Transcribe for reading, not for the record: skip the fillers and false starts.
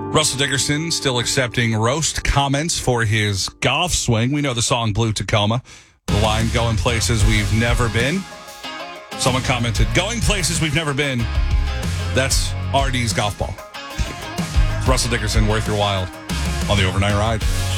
Russell Dickerson still accepting roast comments for his golf swing. We know the song Blue Tacoma. The line, going places we've never been. Someone commented, going places we've never been. That's RD's golf ball. It's Russell Dickerson, worth your while on the Overnight Ride.